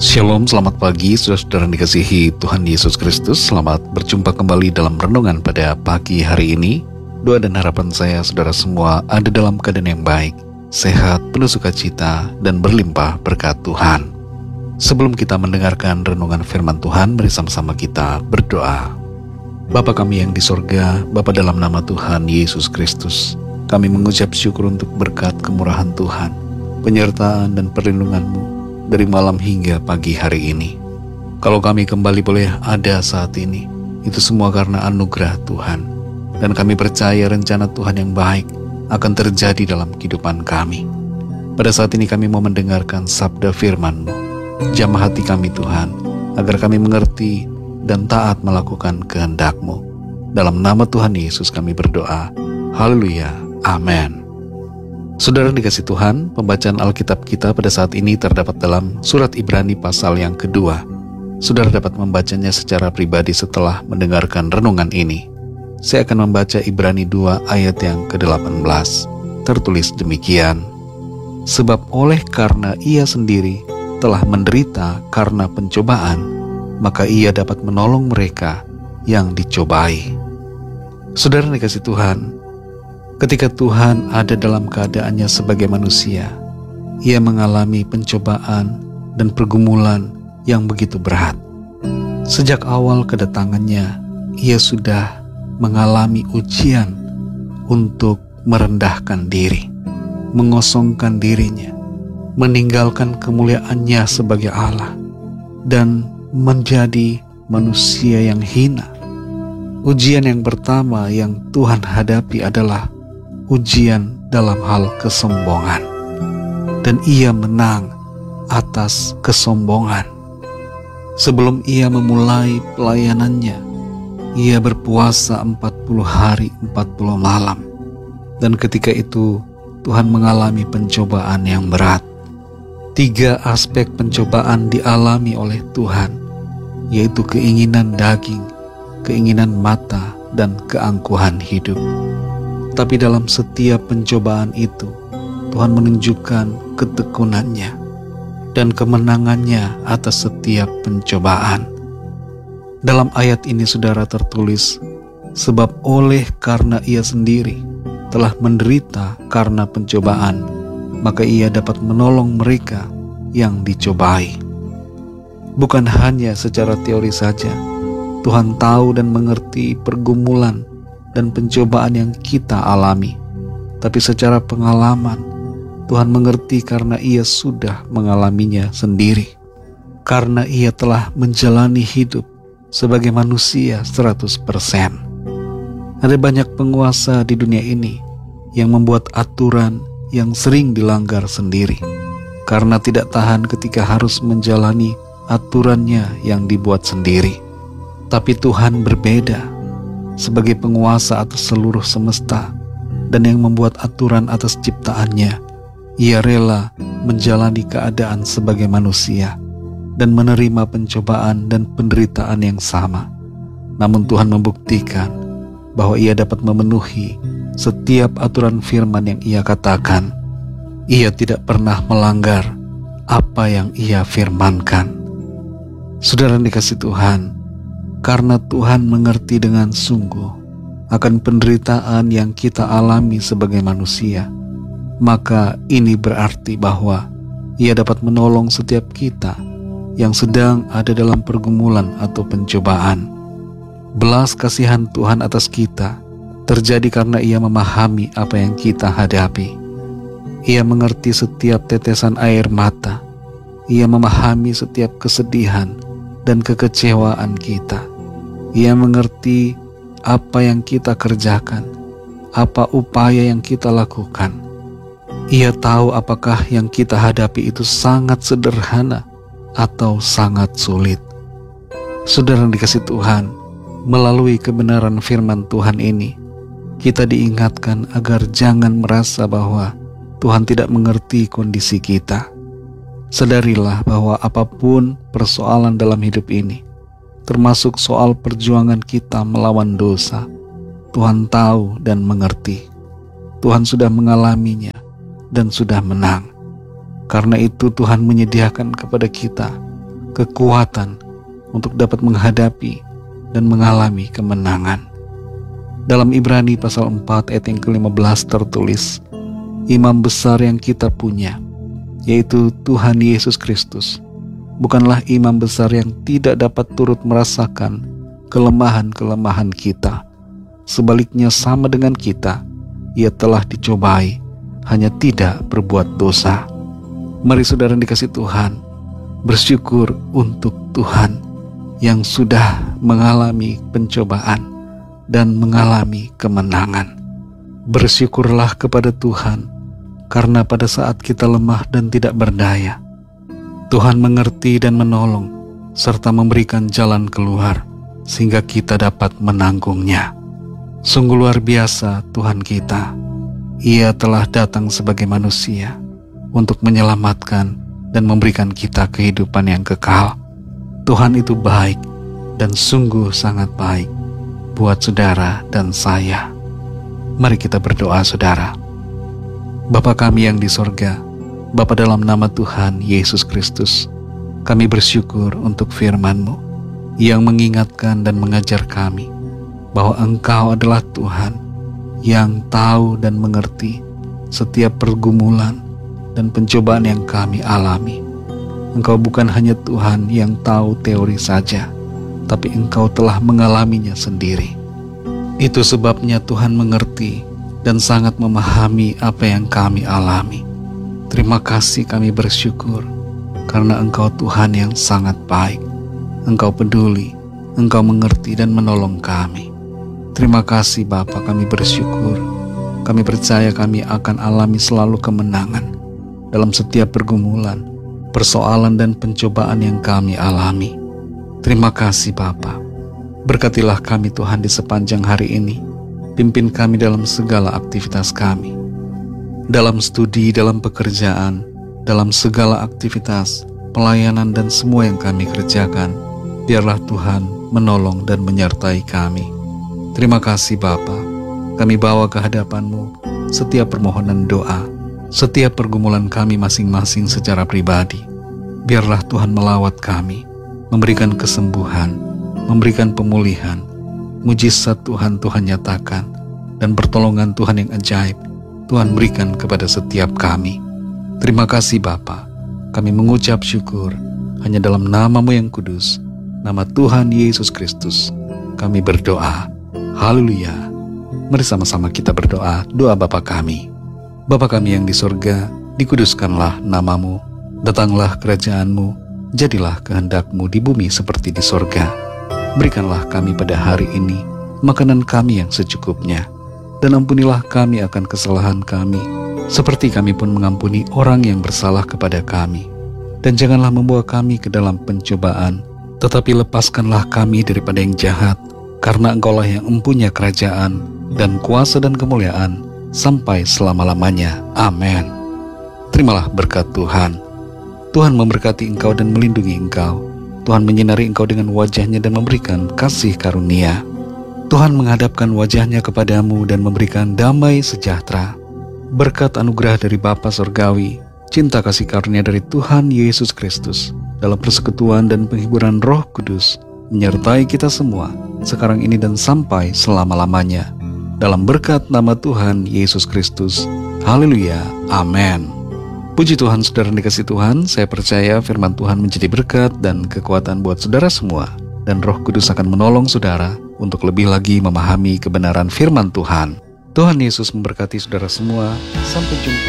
Shalom, selamat pagi saudara-saudara yang dikasihi Tuhan Yesus Kristus. Selamat berjumpa kembali dalam renungan pada pagi hari ini. Doa dan harapan saya saudara semua ada dalam keadaan yang baik, sehat, penuh sukacita, dan berlimpah berkat Tuhan. Sebelum kita mendengarkan renungan firman Tuhan, mari sama-sama kita berdoa. Bapa kami yang di sorga, Bapa dalam nama Tuhan Yesus Kristus, kami mengucap syukur untuk berkat kemurahan Tuhan, penyertaan dan perlindungan-Mu dari malam hingga pagi hari ini. Kalau kami kembali boleh ada saat ini, itu semua karena anugerah Tuhan. Dan kami percaya rencana Tuhan yang baik akan terjadi dalam kehidupan kami. Pada saat ini kami mau mendengarkan sabda firman-Mu. Jamah hati kami Tuhan, agar kami mengerti dan taat melakukan kehendak-Mu. Dalam nama Tuhan Yesus kami berdoa. Haleluya. Amin. Saudara dikasih Tuhan, pembacaan Alkitab kita pada saat ini terdapat dalam surat Ibrani pasal yang kedua. Saudara dapat membacanya secara pribadi setelah mendengarkan renungan ini. Saya akan membaca Ibrani 2 ayat yang ke-18. Tertulis demikian. Sebab oleh karena ia sendiri telah menderita karena pencobaan, maka ia dapat menolong mereka yang dicobai. Saudara dikasih Tuhan, ketika Tuhan ada dalam keadaannya sebagai manusia, ia mengalami pencobaan dan pergumulan yang begitu berat. Sejak awal kedatangannya, ia sudah mengalami ujian untuk merendahkan diri, mengosongkan dirinya, meninggalkan kemuliaannya sebagai Allah, dan menjadi manusia yang hina. Ujian yang pertama yang Tuhan hadapi adalah ujian dalam hal kesombongan, dan ia menang atas kesombongan. Sebelum ia memulai pelayanannya, ia berpuasa 40 hari 40 malam, dan ketika itu Tuhan mengalami pencobaan yang berat. 3 aspek pencobaan dialami oleh Tuhan, yaitu keinginan daging, keinginan mata, dan keangkuhan hidup. Tapi dalam setiap pencobaan itu, Tuhan menunjukkan ketekunannya dan kemenangannya atas setiap pencobaan. Dalam ayat ini saudara tertulis, sebab oleh karena ia sendiri telah menderita karena pencobaan, maka ia dapat menolong mereka yang dicobai. Bukan hanya secara teori saja, Tuhan tahu dan mengerti pergumulan dan pencobaan yang kita alami, tapi secara pengalaman Tuhan mengerti karena ia sudah mengalaminya sendiri, karena ia telah menjalani hidup sebagai manusia 100%. Ada banyak penguasa di dunia ini yang membuat aturan yang sering dilanggar sendiri, karena tidak tahan ketika harus menjalani aturannya yang dibuat sendiri. Tapi Tuhan berbeda. Sebagai penguasa atas seluruh semesta dan yang membuat aturan atas ciptaannya, ia rela menjalani keadaan sebagai manusia dan menerima pencobaan dan penderitaan yang sama. Namun Tuhan membuktikan bahwa ia dapat memenuhi setiap aturan firman yang ia katakan. Ia tidak pernah melanggar apa yang ia firmankan. Saudara dikasih Tuhan, karena Tuhan mengerti dengan sungguh akan penderitaan yang kita alami sebagai manusia, maka ini berarti bahwa ia dapat menolong setiap kita yang sedang ada dalam pergumulan atau pencobaan. Belas kasihan Tuhan atas kita terjadi karena ia memahami apa yang kita hadapi. Ia mengerti setiap tetesan air mata. Ia memahami setiap kesedihan dan kekecewaan kita. Ia mengerti apa yang kita kerjakan, apa upaya yang kita lakukan. Ia tahu apakah yang kita hadapi itu sangat sederhana atau sangat sulit. Saudara dikasih Tuhan, melalui kebenaran firman Tuhan ini, kita diingatkan agar jangan merasa bahwa Tuhan tidak mengerti kondisi kita. Sadarilah bahwa apapun persoalan dalam hidup ini, termasuk soal perjuangan kita melawan dosa, Tuhan tahu dan mengerti. Tuhan sudah mengalaminya dan sudah menang. Karena itu Tuhan menyediakan kepada kita kekuatan untuk dapat menghadapi dan mengalami kemenangan. Dalam Ibrani pasal 4 ayat yang ke-15 tertulis, imam besar yang kita punya, yaitu Tuhan Yesus Kristus, bukanlah imam besar yang tidak dapat turut merasakan kelemahan-kelemahan kita. Sebaliknya sama dengan kita, ia telah dicobai, hanya tidak berbuat dosa. Mari saudara yang dikasihi Tuhan, bersyukur untuk Tuhan yang sudah mengalami pencobaan dan mengalami kemenangan. Bersyukurlah kepada Tuhan, karena pada saat kita lemah dan tidak berdaya, Tuhan mengerti dan menolong, serta memberikan jalan keluar, sehingga kita dapat menanggungnya. Sungguh luar biasa Tuhan kita. Ia telah datang sebagai manusia untuk menyelamatkan dan memberikan kita kehidupan yang kekal. Tuhan itu baik dan sungguh sangat baik buat saudara dan saya. Mari kita berdoa saudara. Bapa kami yang di sorga, Bapa dalam nama Tuhan Yesus Kristus, kami bersyukur untuk firman-Mu yang mengingatkan dan mengajar kami bahwa Engkau adalah Tuhan yang tahu dan mengerti setiap pergumulan dan pencobaan yang kami alami. Engkau bukan hanya Tuhan yang tahu teori saja, tapi Engkau telah mengalaminya sendiri. Itu sebabnya Tuhan mengerti dan sangat memahami apa yang kami alami. Terima kasih, kami bersyukur karena Engkau Tuhan yang sangat baik. Engkau peduli, Engkau mengerti dan menolong kami. Terima kasih Bapa, kami bersyukur. Kami percaya kami akan alami selalu kemenangan dalam setiap pergumulan, persoalan dan pencobaan yang kami alami. Terima kasih Bapa. Berkatilah kami Tuhan di sepanjang hari ini. Pimpin kami dalam segala aktivitas kami, dalam studi, dalam pekerjaan, dalam segala aktivitas, pelayanan dan semua yang kami kerjakan. Biarlah Tuhan menolong dan menyertai kami. Terima kasih Bapa. Kami bawa ke hadapan-Mu setiap permohonan doa, setiap pergumulan kami masing-masing secara pribadi. Biarlah Tuhan melawat kami, memberikan kesembuhan, memberikan pemulihan, mujizat Tuhan nyatakan, dan pertolongan Tuhan yang ajaib Tuhan berikan kepada setiap kami. Terima kasih Bapa. Kami mengucap syukur hanya dalam nama-Mu yang kudus, nama Tuhan Yesus Kristus, kami berdoa. Haleluya. Mari sama-sama kita berdoa doa Bapa kami. Bapa kami yang di sorga, dikuduskanlah nama-Mu, datanglah kerajaan-Mu, jadilah kehendak-Mu di bumi seperti di sorga. Berikanlah kami pada hari ini makanan kami yang secukupnya, dan ampunilah kami akan kesalahan kami, seperti kami pun mengampuni orang yang bersalah kepada kami. Dan janganlah membawa kami ke dalam pencobaan, tetapi lepaskanlah kami daripada yang jahat, karena Engkaulah yang mempunyai kerajaan dan kuasa dan kemuliaan sampai selama-lamanya. Amin. Terimalah berkat Tuhan. Tuhan memberkati engkau dan melindungi engkau. Tuhan menyinari engkau dengan wajah-Nya dan memberikan kasih karunia. Tuhan menghadapkan wajah-Nya kepadamu dan memberikan damai sejahtera. Berkat anugerah dari Bapa Surgawi, cinta kasih karunia dari Tuhan Yesus Kristus, dalam persekutuan dan penghiburan Roh Kudus, menyertai kita semua, sekarang ini dan sampai selama-lamanya. Dalam berkat nama Tuhan Yesus Kristus. Haleluya. Amin. Puji Tuhan, saudara dikasihi Tuhan. Saya percaya firman Tuhan menjadi berkat dan kekuatan buat saudara semua. Dan Roh Kudus akan menolong saudara untuk lebih lagi memahami kebenaran firman Tuhan. Tuhan Yesus memberkati saudara semua. Sampai jumpa.